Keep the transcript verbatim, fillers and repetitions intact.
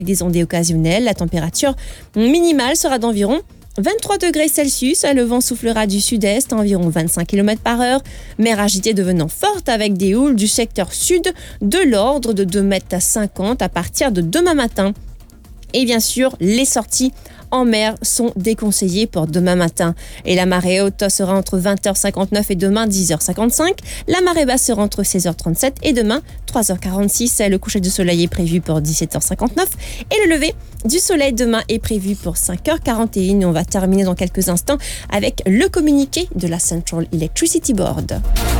des ondées occasionnelles. La température minimale sera d'environ vingt-trois degrés Celsius. Le vent soufflera du sud-est à environ vingt-cinq kilomètres par heure. Mer agitée devenant forte avec des houles du secteur sud de l'ordre de deux mètres cinquante à partir de demain matin. Et bien sûr, les sorties en mer sont déconseillées pour demain matin. Et la marée haute sera entre vingt heures cinquante-neuf et demain dix heures cinquante-cinq. La marée basse sera entre seize heures trente-sept et demain trois heures quarante-six. Le coucher du soleil est prévu pour dix-sept heures cinquante-neuf et le lever du soleil demain est prévu pour cinq heures quarante et un. On va terminer dans quelques instants avec le communiqué de la Central Electricity Board.